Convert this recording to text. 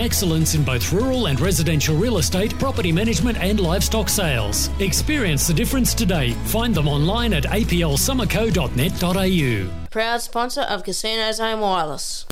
Excellence in both rural and residential real estate, property management and livestock sales. Experience the difference today. Find them online at aplsummerco.net.au. Proud sponsor of Casinos Home Wireless.